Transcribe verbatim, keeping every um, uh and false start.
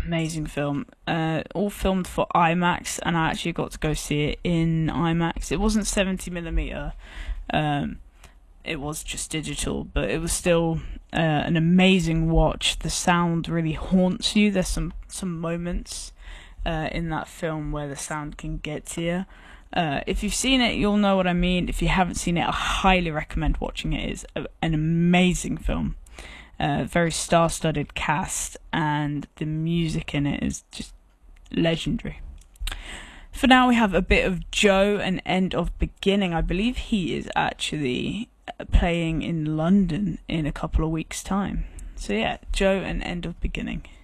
Amazing film. Uh, all filmed for IMAX, and I actually got to go see it in IMAX. It wasn't seventy millimeter. Um, it was just digital, but it was still uh, an amazing watch. The sound really haunts you. There's some some moments uh, in that film where the sound can get to you. Uh, if you've seen it, you'll know what I mean. If you haven't seen it, I highly recommend watching it. It's a, an amazing film. Uh, very star-studded cast, and the music in it is just legendary. For now, we have a bit of Joe and End of Beginning. I believe he is actually playing in London in a couple of weeks' time. So yeah, Joe and End of Beginning.